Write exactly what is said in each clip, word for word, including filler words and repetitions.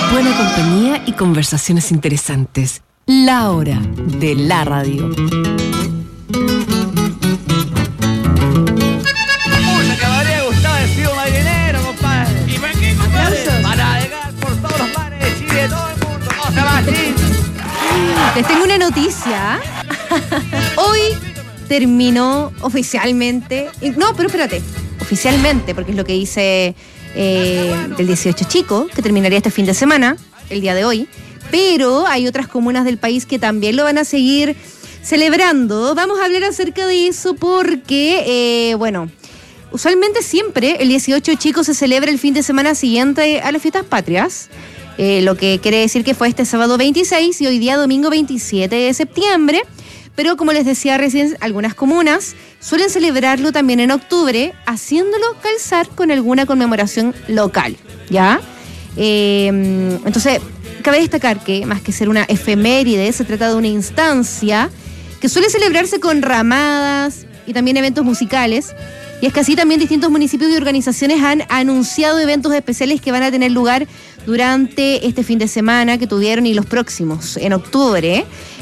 Buena compañía y conversaciones interesantes. La hora de la radio. Música que me habría gustado haber sido marinero, compadre. ¿Y para qué, compadre? Para navegar por todos los mares de Chile, todo el mundo. No se va así. Les tengo una noticia. Hoy terminó oficialmente. No, pero espérate. Oficialmente, porque es lo que dice eh, del dieciocho chico, que terminaría este fin de semana, el día de hoy. Pero hay otras comunas del país que también lo van a seguir celebrando. Vamos a hablar acerca de eso porque, eh, bueno, usualmente siempre el dieciocho chico se celebra el fin de semana siguiente a las fiestas patrias. Eh, lo que quiere decir que fue este sábado veintiséis y hoy día domingo veintisiete de septiembre. Pero como les decía recién, algunas comunas suelen celebrarlo también en octubre, haciéndolo calzar con alguna conmemoración local, ¿ya? Eh, entonces, cabe destacar que más que ser una efeméride, se trata de una instancia que suele celebrarse con ramadas y también eventos musicales. Y es que así también distintos municipios y organizaciones han anunciado eventos especiales que van a tener lugar durante este fin de semana que tuvieron y los próximos, en octubre.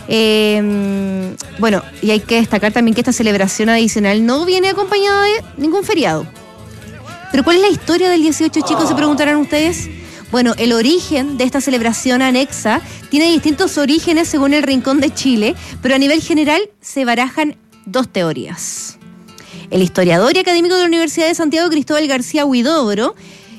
Eh, bueno, y hay que destacar también que esta celebración adicional no viene acompañada de ningún feriado. ¿Pero cuál es la historia del dieciocho, chicos? Se preguntarán ustedes. Bueno, el origen de esta celebración anexa tiene distintos orígenes según el rincón de Chile, pero a nivel general se barajan dos teorías. El historiador y académico de la Universidad de Santiago, Cristóbal García Huidobro,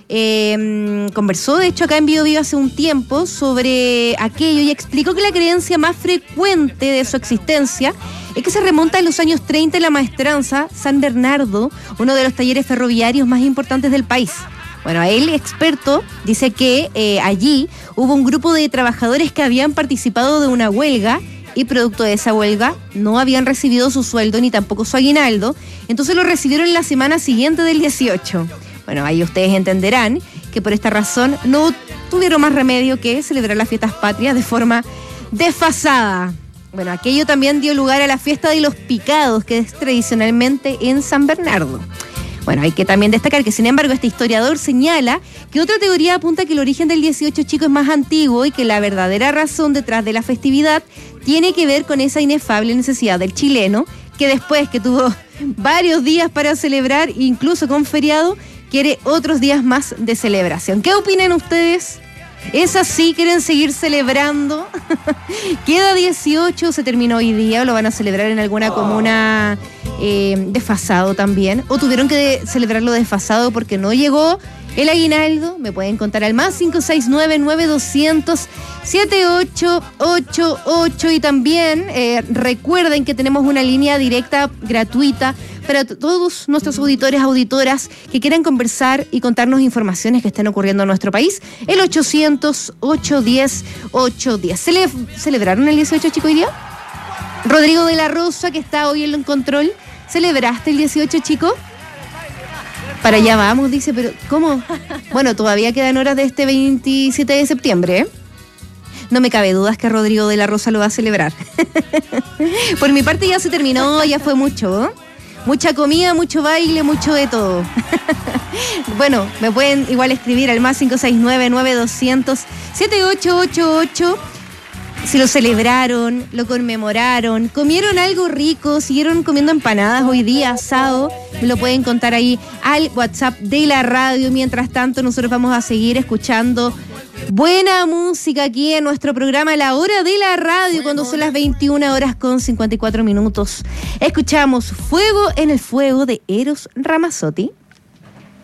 eh, conversó, de hecho, acá en Bio Vivo hace un tiempo sobre aquello y explicó que la creencia más frecuente de su existencia es que se remonta a los años treinta en la maestranza San Bernardo, uno de los talleres ferroviarios más importantes del país. Bueno, él, experto, dice que eh, allí hubo un grupo de trabajadores que habían participado de una huelga y producto de esa huelga no habían recibido su sueldo ni tampoco su aguinaldo, entonces lo recibieron la semana siguiente del dieciocho. Bueno, ahí ustedes entenderán que por esta razón no tuvieron más remedio que celebrar las fiestas patrias de forma desfasada. Bueno, aquello también dio lugar a la fiesta de los picados, que es tradicionalmente en San Bernardo. Bueno, hay que también destacar que, sin embargo, este historiador señala que otra teoría apunta que el origen del dieciocho chico es más antiguo y que la verdadera razón detrás de la festividad tiene que ver con esa inefable necesidad del chileno, que después que tuvo varios días para celebrar, incluso con feriado, quiere otros días más de celebración. ¿Qué opinan ustedes? ¿Es así? ¿Quieren seguir celebrando? Queda dieciocho, se terminó hoy día, o lo van a celebrar en alguna comuna eh, desfasado también, o tuvieron que celebrarlo desfasado porque no llegó el aguinaldo. Me pueden contar al más cinco seis nueve, nueve dos cero cero, siete ocho ocho ocho y también eh, recuerden que tenemos una línea directa gratuita para t- todos nuestros auditores, auditoras que quieran conversar y contarnos informaciones que estén ocurriendo en nuestro país. El ochocientos, ochocientos diez, ochocientos diez. ¿Cele- ¿Celebraron el dieciocho, chico, hoy día? Rodrigo de la Rosa, que está hoy en el control. ¿Celebraste el dieciocho, chico? Para allá vamos, dice, pero ¿cómo? Bueno, todavía quedan horas de este veintisiete de septiembre, ¿eh? No me cabe dudas que Rodrigo de la Rosa lo va a celebrar. Por mi parte ya se terminó, ya fue mucho, ¿eh? Mucha comida, mucho baile, mucho de todo. Bueno, me pueden igual escribir al más cinco seis nueve, nueve dos cero cero, siete ocho ocho ocho. Si lo celebraron, lo conmemoraron, comieron algo rico, siguieron comiendo empanadas hoy día, asado, me lo pueden contar ahí al WhatsApp de la radio. Mientras tanto, nosotros vamos a seguir escuchando buena música aquí en nuestro programa La Hora de la Radio, cuando son las veintiuna horas con cincuenta y cuatro minutos. Escuchamos Fuego en el Fuego de Eros Ramazzotti.